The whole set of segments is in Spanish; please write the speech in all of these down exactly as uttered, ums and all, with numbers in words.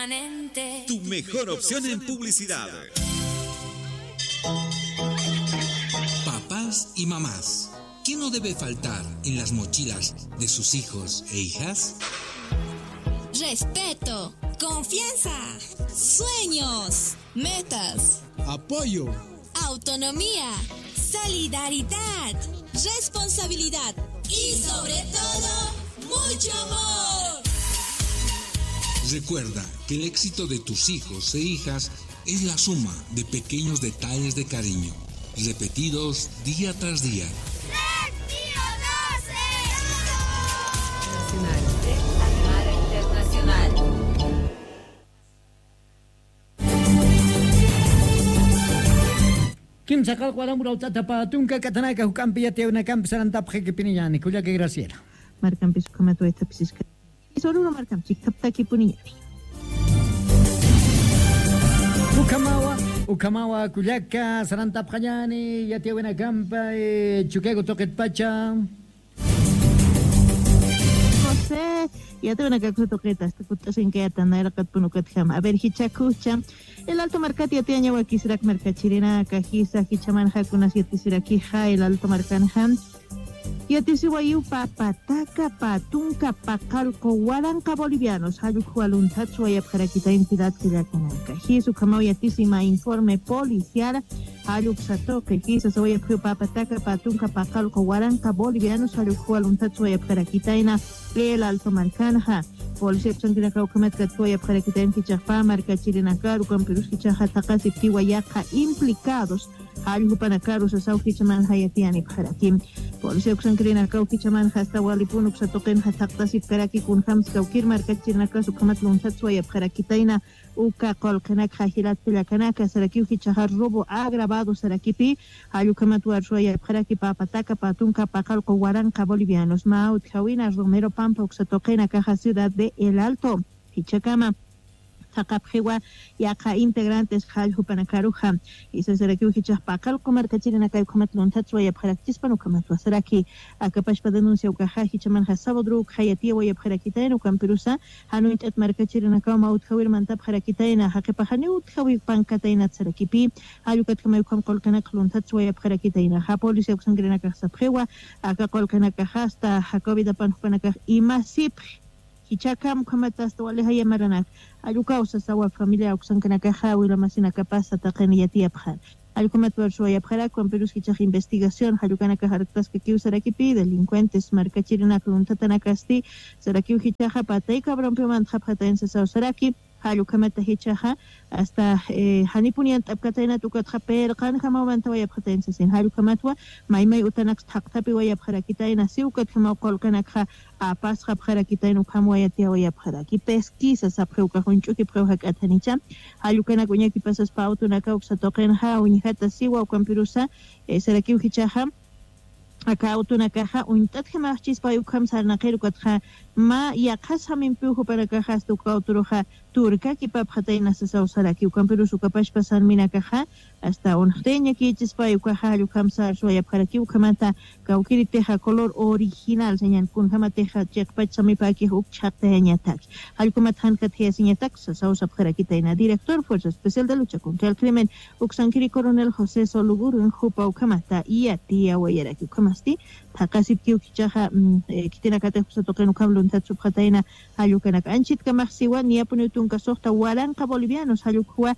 permanente. Tu mejor opción en publicidad. Papás y mamás, ¿qué no debe faltar en las mochilas de sus hijos e hijas? Respeto, confianza, sueños, metas, apoyo, autonomía, solidaridad, responsabilidad y sobre todo, mucho amor. Recuerda que el éxito de tus hijos e hijas es la suma de pequeños detalles de cariño, repetidos día tras día. Internacional. Kim sakal kuala murau tatapa tunka katanaka hukampi yate una kampi sarantap kheke piniyani kuya que graciera. Marcan piso kama tu esta pisiska. Y solo no marcan chikapta ki puniyani. Ukamawa ukamawa kuyaka sarantap khanyani yate una kampa chukego toket pacha. José, ya te van a caer toquetas, te putas en que atanda era kat punukat jam. A ver, hichakucha. El alto marcat ya te año aquí sirak mercachirina, cajisa, hichaman hakunas y tisiraki ha, el alto marcan ham. Y a tisiwayu papataca, patunca, pacalco, huaranca bolivianos, hayujualun tatsuaya parakita entidad que ya cananca. Hisu kamau y a tisima informe policial. Haluk sato que quizás se vaya a papataca, patunca, pacalco, huaranca bolivianos, hayujualun tatsuaya parakitaina, el alto marcanja. Polisya psangkina kau kamat katkoya parakitaina kichapa, marcachirina karu, campirus kichaja, takasip tiwayaka implicados. Haluk panakaru sa sau kichaman hayatiani parakim. Polisya psangkina kau kichaman hasta walipunuk sa token hataktasip karaki kun hams kau kir marcachirina kasu kamat lun tatsuaya parakitaina. Uka kolkanak hajilat pilakanaka sarakiu kichahar robo agravado sarakipi ayukamatu arsuaya paraki papataca patunca pacalco huaranca bolivianos maut jawina Romero Pampa uxatoquena caja ciudad de El Alto Hichacama Takapjiwa yaka integrantes Jalju Panakaruja y se sarakiu kichah pacalco marcachirina kai komatlon tatsuaya paraktis panukamatu saraki akapashpa denuncia ukaja hichaman hasabodru hayati waya parakitaino kampirusa hanuit et marcachirina kai maut jawir mantab parakitaina hakepahani ut jawi pankataina sarakipi ayukat kama yukam kolkana klon tatsuaya parakitaina ha polisia usangrina ka sapjewa aka kolkana ka hasta hakobida panpanaka imasip Hichakam kamatas to alehaya maranak ayuka usasawa familia usankana ka hawi la masina kapasa taqani yatia phan ayukamat versuaya phara con perus hichaj investigación hayukana ka hartas que usarakipi delincuentes marcachirina kluntatana kasti sarakiu hichaja patay kabron piman khapataense saraki hayukamata hichaja hasta hanipunian tapkataina tukat khaper kan khamawanta waya phataense sin hayukamatwa maymay utanak thaqtapi waya pharakitaina siukat khama kolkana kha apas khapharakitainu khamwaya tia waya pharaki pesquisa sapreuka hunchuki preuhak atanicha hayukana kunyaki pasas pautuna ka uksatoqen ha unyhata siwa kampirusa sarakiu hichaja acá autona caja untat que más chispa y ukam sarnaquero katja ma ya casa me empujo para cajas tu cauturoja turca que pap hataina sa saraki ukam pero su capaz pasar mina caja hasta un teña que chispa y caja ukam sar so ya para que ukamata kaukiri teja color original señan kun kama teja jackpot sami pa que uk chatenya tak al kumatan kathe seña tak sa sa para que taina director fuerza especial de lucha contra el crimen uksankiri coronel José Soluguru en jupa ukamata y a tía wayera que ukamasti takasip kiu kichaja kitina kate toqen ukam luntat subhataina ayukanak anchit kamaxsiwa niapunutun kasohta waranqa bolivianos ayukwa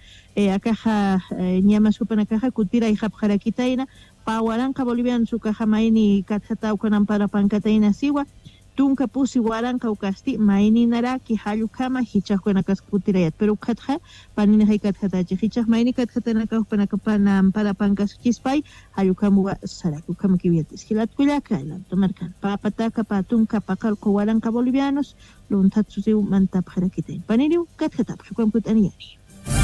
akaja niama supana caja kutira y japjarakitaina pa waranqa bolivianos ukaja maini kathata ukanan para pankataina siwa tunka pusi waranqa ukasti maini naraki hayukama hichakuna kaskutirayat pero katha panina haykatata hichak maini kathatana ka pana pana para pankas chispay hayukamu saraku kama kiwiatis hilat kulaka la tomarkan pa pataka pa tunka pakal ko waranqa bolivianos luntatsu manta pharakitaina paniriu kathata phukam kutaniani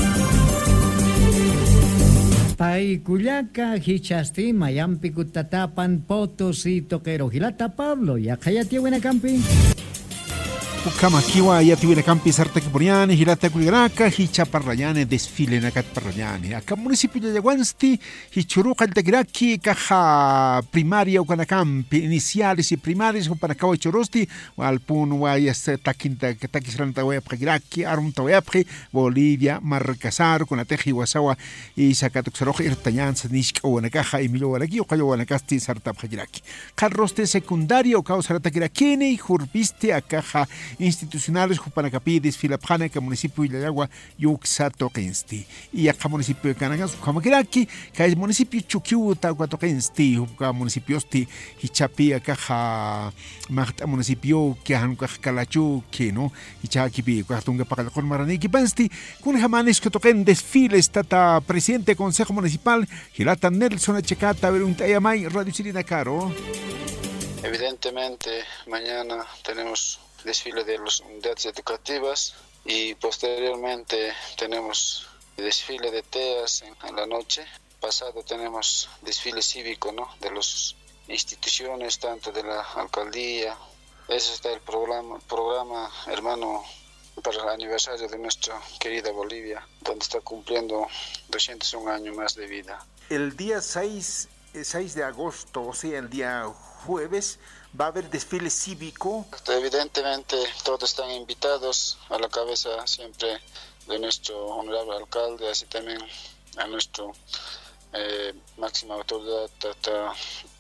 Pai Cuyaca, Hichasti, Mayampi, Cutatapan, Potosí, Toquero, Gilata, Pablo, y Acayati, Buena Campi. Ukamakiwa ya tiwile campi sarta kipuriani hirata kuligraka hicha parrayane desfile nakat parrayane acá municipio de Yaguansti hichuruca el tegraki caja primaria o campi iniciales y primarios o para kawa chorosti al pun wayas takinta takisranta waya pagiraki arumta waya Bolivia marcasar con la teji wasawa y sakatuxaroj irtañan sanishka o nakaja y milo walaki o kayo wanakasti sarta pagiraki carroste secundario causa takirakini jurbiste a caja institucionales Jupanacapi, Desfilapjana, que municipio de Yayagua, Yuxatoquensti. Y acá municipio de Canagas, Jamaquiraki, que es municipio Chuquiuta, Guatoquensti, Juca municipiosti, Hichapi, acá Magta municipio, que han Calachu, que no, Hichakipi, Cuartunga para con Maraniki Pansti, con Jamanes que toquen desfiles, tata presidente Consejo Municipal, Girata Nelson Achecata, Veruntayamay, Radio Sirina Caro. Evidentemente, mañana tenemos desfile de las unidades educativas y posteriormente tenemos desfile de TEAS en, en la noche. Pasado tenemos desfile cívico, ¿no? De las instituciones, tanto de la alcaldía. Ese está el programa, programa hermano, para el aniversario de nuestra querida Bolivia, donde está cumpliendo doscientos un años más de vida. El día seis de agosto, o sea, el día jueves, va a haber desfile cívico. Evidentemente todos están invitados, a la cabeza siempre de nuestro honorable alcalde, así también a nuestro eh, máxima autoridad, tata,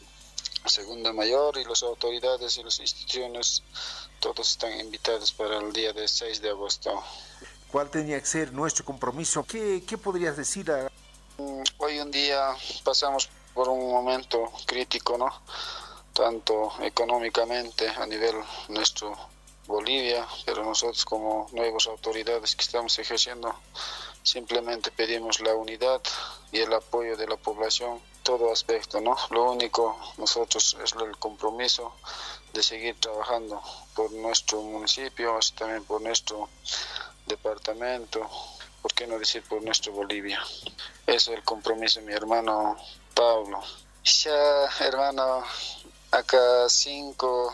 segunda mayor, y las autoridades y las instituciones, todos están invitados para el día de seis de agosto. ¿Cuál tenía que ser nuestro compromiso? ¿Qué, qué podrías decir? A... Hoy en día pasamos por un momento crítico, ¿no? Tanto económicamente a nivel nuestro Bolivia, pero nosotros como nuevas autoridades que estamos ejerciendo simplemente pedimos la unidad y el apoyo de la población, todo aspecto, ¿no? Lo único nosotros es el compromiso de seguir trabajando por nuestro municipio, así también por nuestro departamento, por qué no decir por nuestro Bolivia. Eso es el compromiso, mi hermano Pablo. Ya, hermano, acá cinco,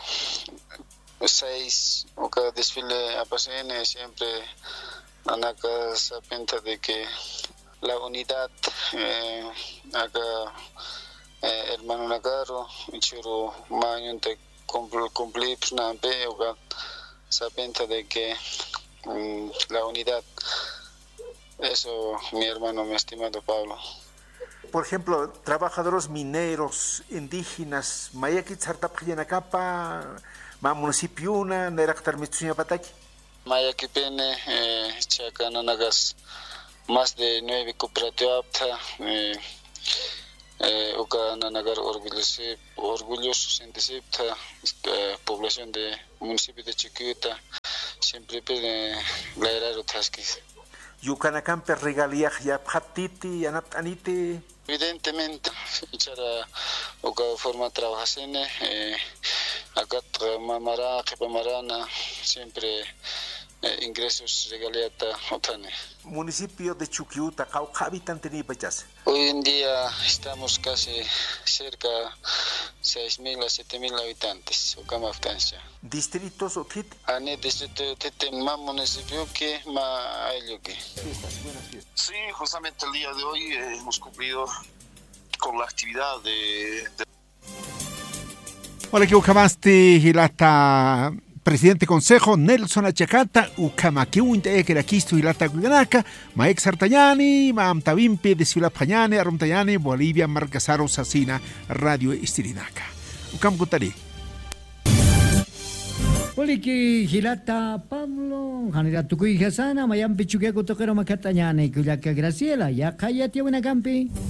seis, acá desfile a Pasene, siempre acá se pinta de que la unidad, eh, acá eh, hermano Nagaro, Churu Mañón te cumplir, acá se pinta de que um, la unidad, eso mi hermano, mi estimado Pablo. Por ejemplo, trabajadores mineros, indígenas, Mayakit Sartapjanacapa, Ma municipio una, Neraktar Mitsuña Pataki. Mayakipene, Chacananagas, más de nueve cooperativas, eh, eh, Oka Nanagar orgulloso, orgulloso, sentisipta, población de municipio de Chiquita, siempre pide la era tasquis. Yucanacampe regalía ya patiti, yanat anite. Evidentemente, echara oca forma trabajasene, eh, acá mamara, kepamarana, siempre eh, ingresos regaliata otane. Municipio de Chuquiuta, ¿cau habitante ni pachas? Hoy en día estamos casi cerca seis mil a siete mil habitantes, Ocama Aftancia. ¿Distritos o kit? Ane distrito tete más municipio que más ayuque. Sí, justamente el día de hoy eh, hemos cumplido con la actividad de... de... Hola, que ucamaste hilata presidente consejo Nelson Achacata, ucamaquiunte que era quisto hilata guiganaka, Maek Sartayani, Mamtavimpe de Silapayane, Arumtayane, Bolivia, Marcasaro, Sasina, Radio Estirinaca. Ucam Gutari. Poliki Hilata Pablo, Hanira Tukuy Hasana, Mayam Pichuque Tokero Macatayane, Kuyaka Graciela, ya cállate una campi.